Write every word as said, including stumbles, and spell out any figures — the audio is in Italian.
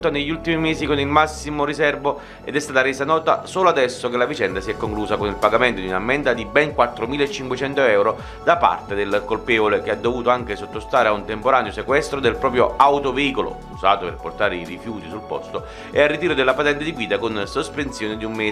negli ultimi mesi con il massimo riservo ed è stata resa nota solo adesso che la vicenda si è conclusa con il pagamento di un'ammenda di ben quattromilacinquecento euro da parte del colpevole, che ha dovuto anche sottostare a un temporaneo sequestro del proprio autoveicolo usato per portare i rifiuti sul posto e al ritiro della patente di guida con sospensione di un mese.